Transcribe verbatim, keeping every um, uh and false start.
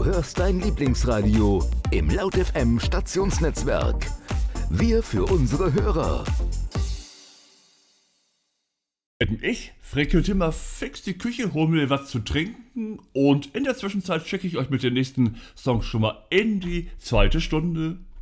Du hörst dein Lieblingsradio im Laut F M Stationsnetzwerk. Wir für unsere Hörer. Ich frickelte immer fix die Küche, hol mir was zu trinken und in der Zwischenzeit schicke ich euch mit den nächsten Songs schon mal in die zweite Stunde.